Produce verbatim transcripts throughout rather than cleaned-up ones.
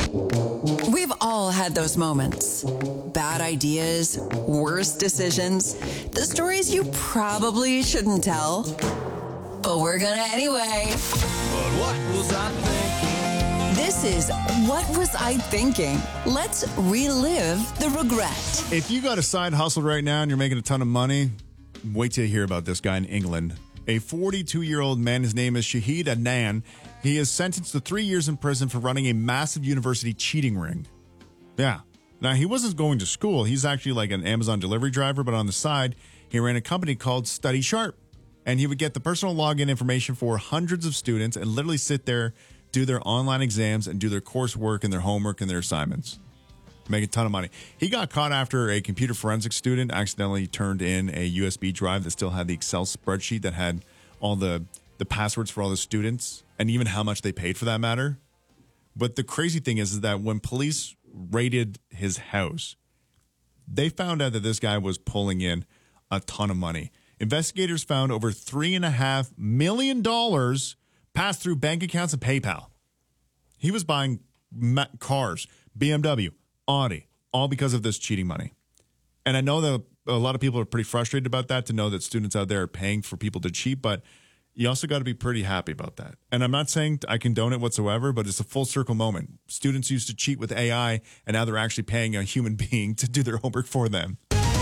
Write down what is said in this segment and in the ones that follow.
We've all had those moments. Bad ideas, worse decisions, the stories you probably shouldn't tell. But we're gonna anyway. But what was I thinking? This is What Was I Thinking? Let's relive the regret. If you got a side hustle right now and you're making a ton of money, wait till you hear about this guy in England. A forty-two-year-old man, his name is Shahid Adnan. He is sentenced to three years in prison for running a massive university cheating ring. Yeah. Now, he wasn't going to school. He's actually like an Amazon delivery driver, but on the side, he ran a company called Study Sharp. And he would get the personal login information for hundreds of students and literally sit there, do their online exams, and do their coursework and their homework and their assignments. Make a ton of money. He got caught after a computer forensics student accidentally turned in a U S B drive that still had the Excel spreadsheet that had all the, the passwords for all the students and even how much they paid for that matter. But the crazy thing is, is that when police raided his house, they found out that this guy was pulling in a ton of money. Investigators found over three and a half million dollars passed through bank accounts and PayPal. He was buying ma- cars, B M W, Audi, all because of this cheating money. And I know that a lot of people are pretty frustrated about that, to know that students out there are paying for people to cheat, but you also got to be pretty happy about that. And I'm not saying I condone it whatsoever, but it's a full circle moment. Students used to cheat with A I, and now they're actually paying a human being to do their homework for them.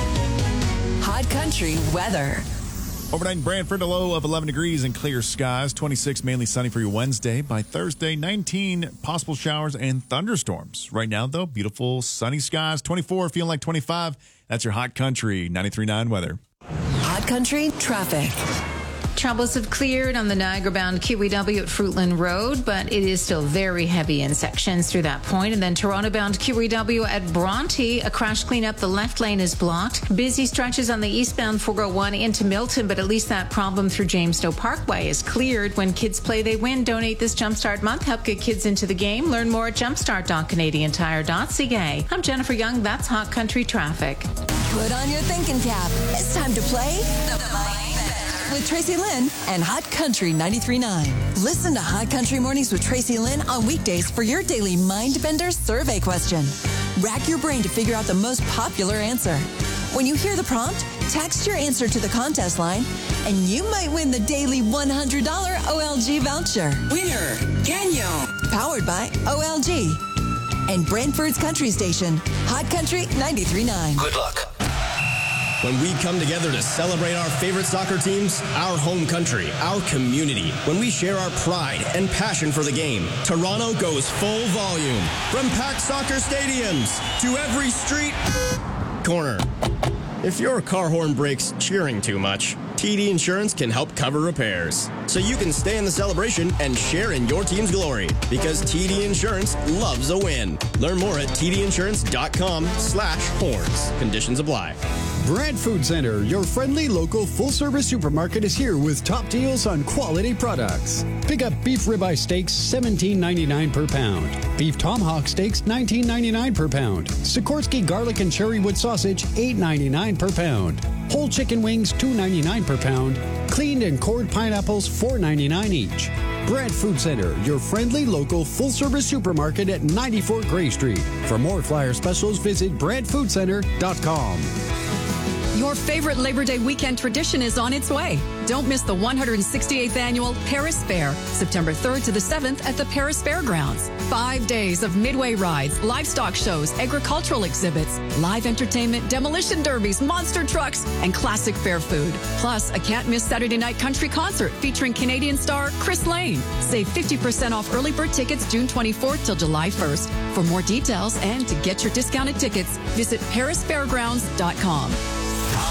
Hot Country weather. Overnight in Brantford, a low of eleven degrees and clear skies. twenty-six mainly sunny for your Wednesday. By Thursday, nineteen possible showers and thunderstorms. Right now, though, beautiful sunny skies. twenty-four, feeling like twenty-five. That's your Hot Country ninety-three point nine weather. Hot Country traffic. Troubles have cleared on the Niagara-bound Q E W at Fruitland Road, but it is still very heavy in sections through that point. And then Toronto-bound Q E W at Bronte, a crash cleanup. The left lane is blocked. Busy stretches on the eastbound four oh one into Milton, but at least that problem through Jamestown Parkway is cleared. When kids play, they win. Donate this Jumpstart month. Help get kids into the game. Learn more at jumpstart dot canadian tire dot c a. I'm Jennifer Young. That's Hot Country traffic. Put on your thinking cap. It's time to play the Mind Bender with Tracy Lynn and Hot Country ninety-three point nine. Listen to Hot Country Mornings with Tracy Lynn on weekdays for your daily Mind Bender survey question. Rack your brain to figure out the most popular answer. When you hear the prompt, text your answer to the contest line, and you might win the daily one hundred dollars O L G voucher. Winner, Canyon. Powered by O L G. And Brantford's Country Station, Hot Country ninety-three point nine. Good luck. When we come together to celebrate our favorite soccer teams, our home country, our community, when we share our pride and passion for the game, Toronto goes full volume. From packed soccer stadiums to every street corner. If your car horn breaks cheering too much, T D Insurance can help cover repairs, so you can stay in the celebration and share in your team's glory, because T D Insurance loves a win. Learn more at t d insurance dot com slash horns. Conditions apply. Brad Food Center, your friendly local full-service supermarket, is here with top deals on quality products. Pick up beef ribeye steaks, seventeen ninety-nine per pound. Beef tomahawk steaks, nineteen ninety-nine per pound. Sikorsky garlic and cherrywood sausage, eight ninety-nine per pound. Whole chicken wings, two ninety-nine per pound. Cleaned and cored pineapples, four ninety-nine each. Brad Food Center, your friendly local full-service supermarket at ninety-four Gray Street. For more flyer specials, visit brad food center dot com. Your favorite Labor Day weekend tradition is on its way. Don't miss the one hundred sixty-eighth Annual Paris Fair, September third to the seventh at the Paris Fairgrounds. Five days of midway rides, livestock shows, agricultural exhibits, live entertainment, demolition derbies, monster trucks, and classic fair food. Plus, a can't-miss Saturday night country concert featuring Canadian star Chris Lane. Save fifty percent off early bird tickets June twenty-fourth till July first. For more details and to get your discounted tickets, visit paris fairgrounds dot com.